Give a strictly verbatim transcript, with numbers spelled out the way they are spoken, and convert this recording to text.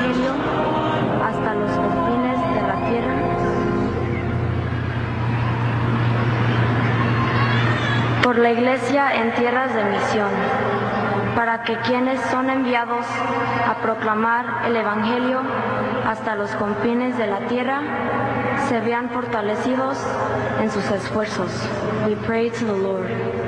Evangelio hasta los confines de la tierra. Por la Iglesia en tierras de misión, para que quienes son enviados a proclamar el Evangelio hasta los confines de la tierra se vean fortalecidos en sus esfuerzos. We pray to the Lord.